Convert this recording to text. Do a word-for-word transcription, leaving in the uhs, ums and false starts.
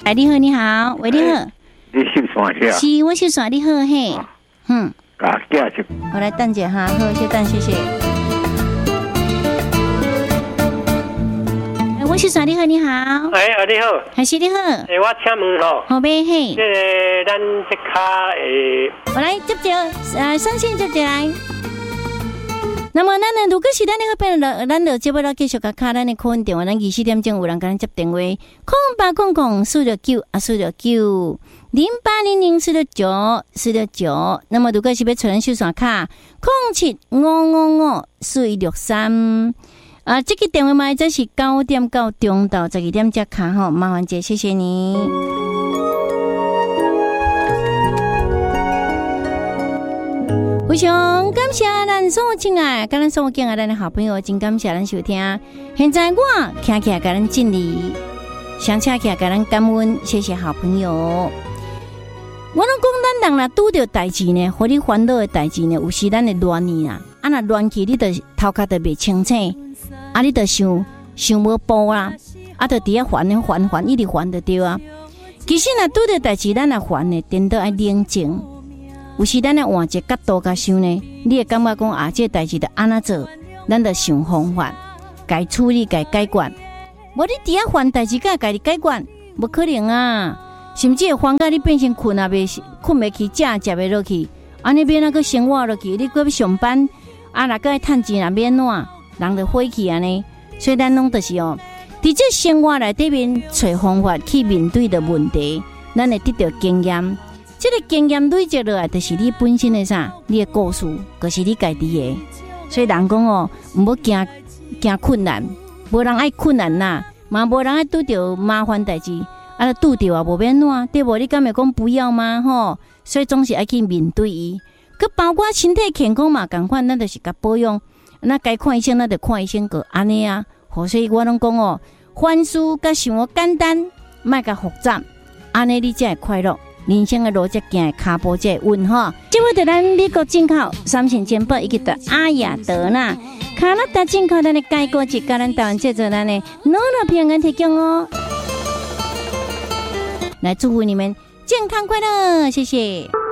哎，你好，你好，喂，你好。 你姓啥呀？ 是，我姓啥？你好，嘿。啊、嗯。 啊，寄一。 我来等一下哈，好，稍等，谢谢。哎，我姓啥？你好，你好。 哎，啊，你好。 还是你好。 哎，我请问吼。 好呗，嘿。 这个咱这卡诶。 我来接接，呃，上线接接来。那么，咱呢，如果是咱那个朋友，咱就接不到继续甲卡咱的客运电话，咱二四点钟有人跟咱接电话，空八空空四六九啊四六九零八零零四六九四六九。那么，如果是要传收线卡，空七五五五四一六三啊，这个电话嘛，这是九点到中到十二点接卡吼，麻烦姐，谢谢你。非常感谢咱所有亲爱，跟咱所有敬爱咱的好朋友，真感谢咱收听。现在我听起来跟咱敬礼，想起来跟咱感恩，谢谢好朋友。我拢讲咱人啦，拄着代志呢，互你烦恼的代志呢，有时咱会乱去啦，啊若乱去，你着头壳着袂清醒，啊你着想想无步啦，啊着伫遐烦呢烦烦，一直烦着对啊。其实若拄着代志，咱也烦呢，颠倒爱冷静。有时咱咧换一个角度甲想呢，你会感觉讲啊，这代志着安怎做，咱着想方法，该处理该解决。无你伫遐烦代志，该家己解决，无可能啊！甚至会烦到你变成困也袂困袂去，食食袂落去，安尼变那个生活落去，你搁要上班，啊，若搁爱趁钱也免怎，人着火气安尼。所以咱拢着是哦，伫这生活内底面找方法去面对的问题，咱会得到经验。这个经验累积落来，就是你本身的啥，你的故事，就是你家己的。所以人讲哦，唔好惊惊困难，无人爱困难呐，嘛无人爱拄着麻烦代志，啊，拄着啊，无免怎，对无？你敢会讲不要吗？吼，所以总是爱去面对伊。佮包括身体健康嘛，共款，咱就是甲保养，那该看医生，咱就看医生个安尼啊。好，所以我拢讲哦，凡事甲想我简单，莫甲复杂，安尼你才会快乐。人生的路才行，脚步才会稳哈。这位的咱美国进口三型煎包，以及的阿雅德纳、加拿大进口咱的钙果汁，甲咱台湾制作咱的诺诺平安提供哦。来祝福你们健康快乐，谢谢。